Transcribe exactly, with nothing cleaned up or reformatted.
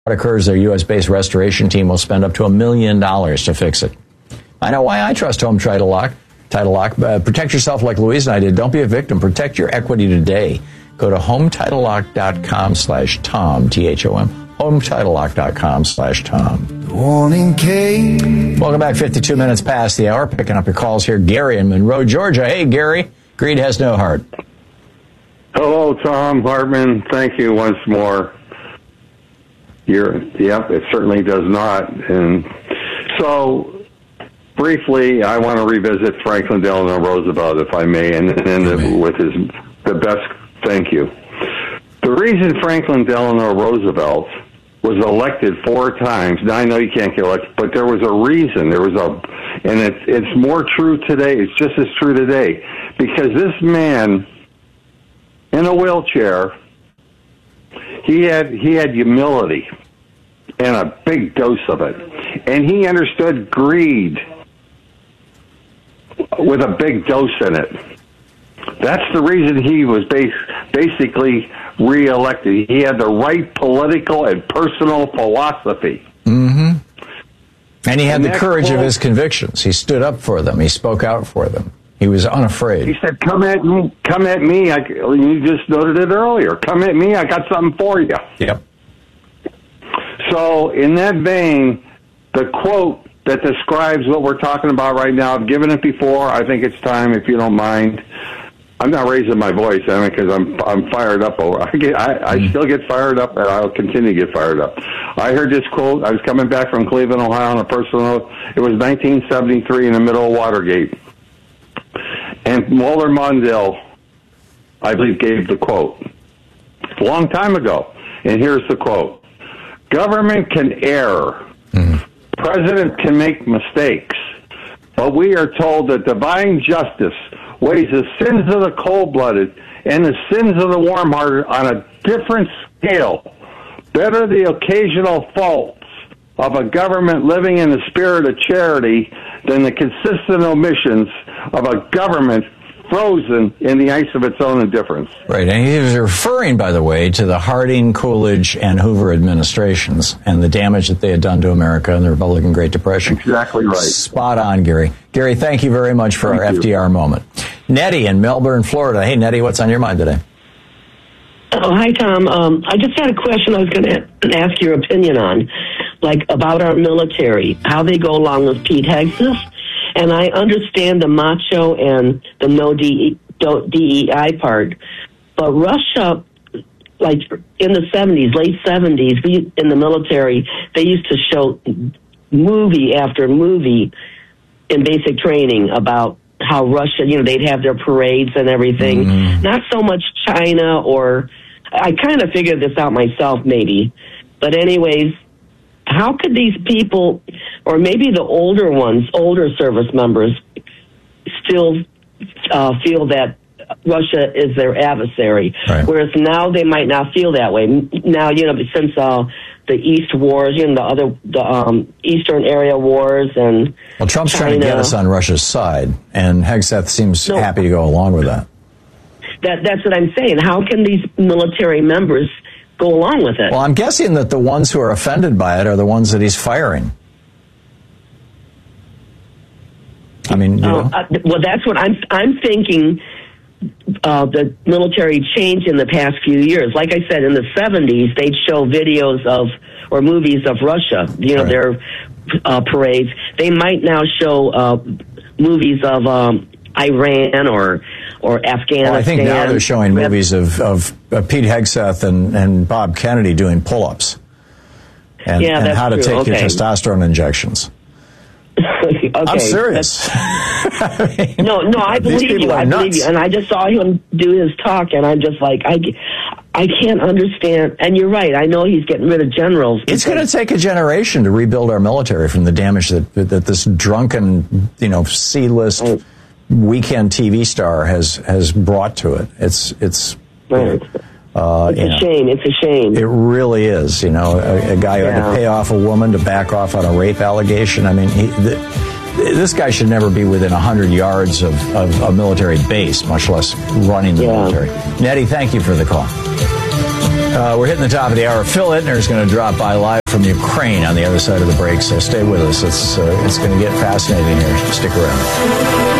occurs, their U S-based restoration team will spend up to a million dollars to fix it. I know why I trust Home Title Lock. Title Lock. Uh, protect yourself like Louise and I did. Don't be a victim. Protect your equity today. Go to HomeTitleLock.com slash Tom, T H O M. HomeTitleLock.com slash Tom. Warning, Kate. Welcome back. fifty-two minutes past the hour. Picking up your calls here. Gary in Monroe, Georgia. Hey, Gary. Greed has no heart. Hello, Tom Hartman. Thank you once more. You're, yep, it certainly does not. And so, briefly, I want to revisit Franklin Delano Roosevelt, if I may, and end it with his the best thank you. The reason Franklin Delano Roosevelt was elected four times, now I know you can't get elected, but there was a reason. There was a, and it's it's more true today. It's just as true today, because this man in a wheelchair, he had he had humility and a big dose of it, and he understood greed with a big dose in it. That's the reason he was bas- basically reelected. He had the right political and personal philosophy. Mm-hmm. And he had and the courage quote, of his convictions. He stood up for them. He spoke out for them. He was unafraid. He said, come at me, come at me. I, you just noted it earlier. Come at me, I got something for you. Yep. So in that vein, the quote that describes what we're talking about right now, I've given it before. I think it's time, if you don't mind. I'm not raising my voice, I mean, because I'm I'm fired up over. I get I, I mm. still get fired up, and I'll continue to get fired up. I heard this quote. I was coming back from Cleveland, Ohio, on a personal note. It was nineteen seventy-three in the middle of Watergate, and Mulder Mondale, I believe, gave the quote a long time ago. And here's the quote: "Government can err, mm. President can make mistakes, but we are told that divine justice weighs the sins of the cold-blooded and the sins of the warm-hearted on a different scale. Better the occasional faults of a government living in the spirit of charity than the consistent omissions of a government frozen in the ice of its own indifference." Right, and he was referring, by the way, to the Harding, Coolidge, and Hoover administrations and the damage that they had done to America in the Republican Great Depression. Exactly right. Spot on, Gary. Gary, thank you very much for thank our you. F D R moment. Nettie in Melbourne, Florida. Hey, Nettie, what's on your mind today? Oh, hi, Tom. Um, I just had a question I was going to ask your opinion on, like about our military, how they go along with Pete Hegseth. And I understand the macho and the no D E I part, but Russia, like in the seventies, late seventies, we in the military, they used to show movie after movie in basic training about how Russia, you know, they'd have their parades and everything. Mm. Not so much China, or I kind of figured this out myself, maybe. But anyways, how could these people, or maybe the older ones, older service members, still uh, feel that Russia is their adversary? Right. Whereas now they might not feel that way. Now, you know, since uh, the East wars, you know, the other, the um, Eastern area wars, and well, Trump's China, trying to get us on Russia's side, and Hegseth seems no, happy to go along with that. That that's what I'm saying. How can these military members go along with it? Well, I'm guessing that the ones who are offended by it are the ones that he's firing. I mean, you uh, know. uh, well, that's what I'm. I'm thinking. Uh, the military changed in the past few years. Like I said, in the seventies, they'd show videos of or movies of Russia. You know, right. their uh, parades. They might now show uh, movies of um, Iran or or Afghanistan. Well, I think now they're showing movies of, of uh, Pete Hegseth and, and Bob Kennedy doing pull-ups and, yeah, and that's how to true. take okay. your testosterone injections. okay, I'm serious. I mean, no, no, I believe you. I nuts. believe you. And I just saw him do his talk, and I'm just like, I, I can't understand. And you're right. I know he's getting rid of generals. It's going to take a generation to rebuild our military from the damage that that this drunken, you know, C-list right. weekend T V star has has brought to it. It's it's. Right. Uh, it's a know, shame. It's a shame. It really is. You know, a, a guy who yeah. had to pay off a woman to back off on a rape allegation. I mean, he, the, this guy should never be within one hundred yards of, of a military base, much less running the yeah. military. Nettie, thank you for the call. Uh, we're hitting the top of the hour. Phil Ittner is going to drop by live from Ukraine on the other side of the break, so stay with us. It's, uh, it's going to get fascinating here. Stick around.